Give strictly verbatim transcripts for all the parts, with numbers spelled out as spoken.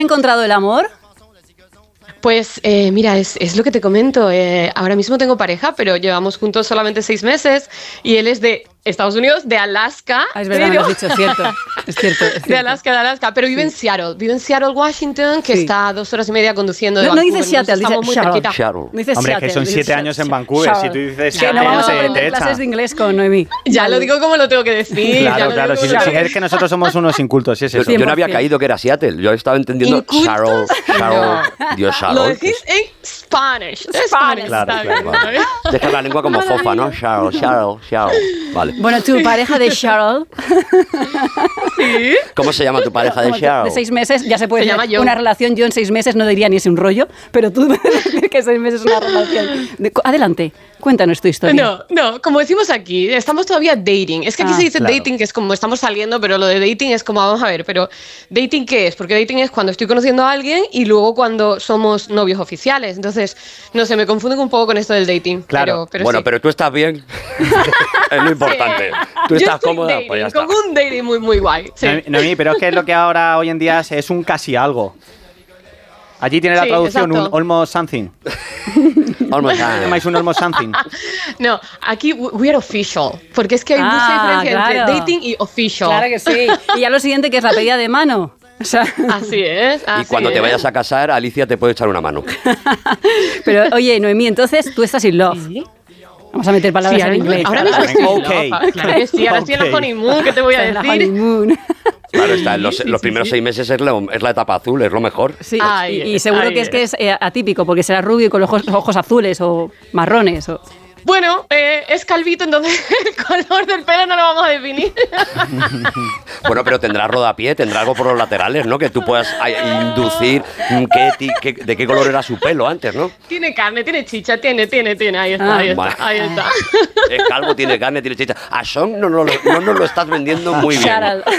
encontrado el amor? Pues eh, mira, es, es lo que te comento. Eh, ahora mismo tengo pareja, pero llevamos juntos solamente seis meses y él es de Estados Unidos, de Alaska. Ah, es verdad, pero... me lo has dicho, es cierto. Es cierto, es cierto. De Alaska, de Alaska, pero vive sí. en Seattle. Vive en Seattle, Washington, que sí. está a dos horas y media conduciendo de no, Vancouver. No dice Seattle, dice Seattle. Seattle. No dice Hombre, Seattle, que son siete dice años en Vancouver. Seattle. Si tú dices que no vamos a aprender te clases echa. de inglés con Noemí. Ya lo digo como lo tengo que decir. Claro, claro. Si, si es que nosotros somos unos incultos. Sí, es eso. Yo, yo no había caído que era Seattle. Yo estaba entendiendo Seattle, Seattle. Dios, Seattle. Lo decís en Spanish. Spanish. Claro, claro. Vale. Deja la lengua como fofa, ¿no? Seattle, Seattle, Seattle. Vale. Bueno, tu pareja de Seattle. ¿Sí? ¿Cómo se llama tu pareja de Seattle? De seis meses, ya se puede se decir una relación. Yo en seis meses no diría ni es un rollo, pero tú puedes decir que seis meses es una relación. De, adelante, cuéntanos tu historia. No, no, como decimos aquí, estamos todavía dating. Es que aquí ah, se dice claro. dating, que es como estamos saliendo, pero lo de dating es como, vamos a ver, pero ¿dating qué es? Porque dating es cuando estoy conociendo a alguien y luego cuando somos novios oficiales. Entonces, no sé, me confundo un poco con esto del dating. Claro. Pero, pero bueno, sí. pero tú estás bien. Es lo importante. Sí. Tú estás cómoda, dating, pues ya está. Con un dating muy, muy guay. Sí. No, no, pero es que es lo que ahora, hoy en día, es, es un casi algo. Allí tiene la sí, traducción, exacto. un almost something. Almost something. Es un almost something. No, aquí we are official, porque es que hay ah, mucha diferencia claro. entre dating y official. Claro que sí. Y ya lo siguiente que es la pedida de mano. O sea, así es. Así y cuando es. te vayas a casar, Alicia te puede echar una mano. Pero oye, Noemí, entonces tú estás in love. ¿Sí? Vamos a meter palabras sí, en inglés. Ahora mismo estoy okay. Love, claro que sí, ahora okay. estoy en la honeymoon, ¿qué te voy a está decir? En la honeymoon. Claro, está, los, sí, los sí, primeros sí. seis meses es, lo, es la etapa azul, es lo mejor. Sí, ay, y, y seguro ay, que es que es eh, atípico, porque será rubio y con los ojos, ojos azules o marrones. O... Bueno, eh, es calvito, entonces el color del pelo no lo vamos a definir. Bueno, pero tendrá rodapié, tendrá algo por los laterales, ¿no? Que tú puedas inducir qué, qué, de qué color era su pelo antes, ¿no? Tiene carne, tiene chicha, tiene, tiene, tiene. Ahí está, ah, ahí está, ahí está. Es calvo, tiene carne, tiene chicha. A Sean no nos no, no, no lo estás vendiendo muy bien.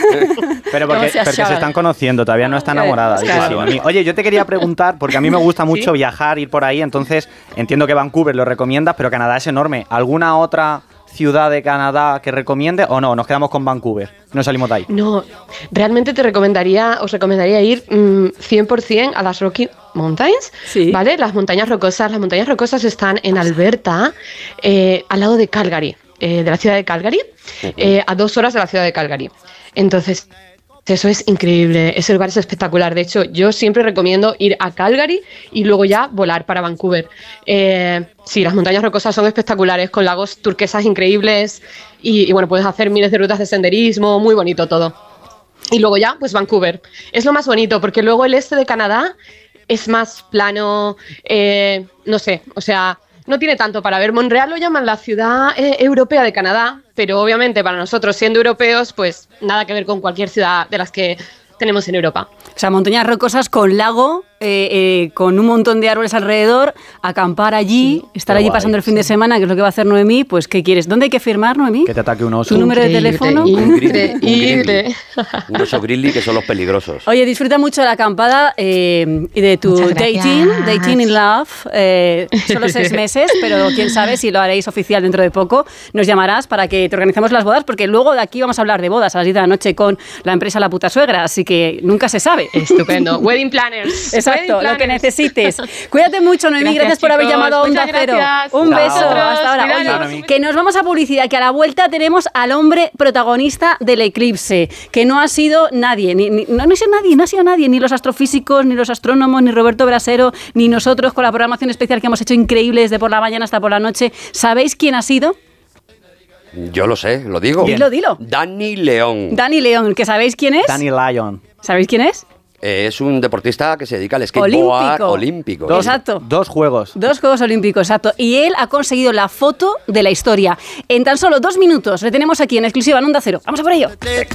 Pero porque, porque se están conociendo, todavía no está enamorada. Claro. Oye, yo te quería preguntar, porque a mí me gusta mucho ¿sí? viajar, ir por ahí, entonces entiendo que Vancouver lo recomiendas, pero Canadá es enorme. ¿Alguna otra ciudad de Canadá que recomiende o no? Nos quedamos con Vancouver, no salimos de ahí. No, realmente te recomendaría, os recomendaría ir mmm, cien por ciento a las Rocky Mountains, ¿sí? ¿Vale? Las montañas rocosas, las montañas rocosas están en Alberta, eh, al lado de Calgary, eh, de la ciudad de Calgary, uh-huh. eh, a dos horas de la ciudad de Calgary. Entonces, eso es increíble, ese lugar es espectacular. De hecho, yo siempre recomiendo ir a Calgary y luego ya volar para Vancouver. Eh, sí, las montañas rocosas son espectaculares, con lagos turquesas increíbles y, y bueno, puedes hacer miles de rutas de senderismo, muy bonito todo. Y luego ya, pues Vancouver. Es lo más bonito, porque luego el este de Canadá es más plano, eh, no sé, o sea... No tiene tanto para ver. Montreal lo llaman la ciudad eh, europea de Canadá, pero obviamente para nosotros, siendo europeos, pues nada que ver con cualquier ciudad de las que tenemos en Europa. O sea, montañas rocosas con lago, eh, eh, con un montón de árboles alrededor, acampar allí, sí, estar allí guay, pasando el fin sí. de semana, que es lo que va a hacer Noemí. Pues, ¿qué quieres? ¿Dónde hay que firmar, Noemí? Que te ataque un oso. ¿Tu número de teléfono? Increíble. Un oso grizzly, que son los peligrosos. Oye, disfruta mucho de la acampada eh, y de tu dating, dating in love. Eh, solo seis meses, pero quién sabe si lo haréis oficial dentro de poco. Nos llamarás para que te organicemos las bodas, porque luego de aquí vamos a hablar de bodas a las diez de la noche con la empresa La Puta Suegra, así que nunca se sabe. Estupendo. Wedding planners. Exacto, Wedding planners. Lo que necesites. Cuídate mucho, Noemí. Gracias, gracias por haber llamado a Onda Cero. Un Chao. beso. Hasta ahora. Oye, que nos vamos a publicidad, que a la vuelta tenemos al hombre protagonista del eclipse, que no ha sido nadie, ni, ni, no, no ha sido nadie, no ha sido nadie, ni los astrofísicos, ni los astrónomos, ni Roberto Brasero, ni nosotros con la programación especial que hemos hecho increíble desde por la mañana hasta por la noche. ¿Sabéis quién ha sido? Yo lo sé, lo digo. Dilo, dilo. Dani León. Dani León, ¿que sabéis quién es? Dani Lyon. ¿Sabéis quién es? Eh, es un deportista que se dedica al skateboard olímpico. olímpico. Dos, exacto. Dos juegos. Dos Juegos Olímpicos, exacto. Y él ha conseguido la foto de la historia. En tan solo dos minutos le tenemos aquí en exclusiva en Onda Cero. Vamos a por ello.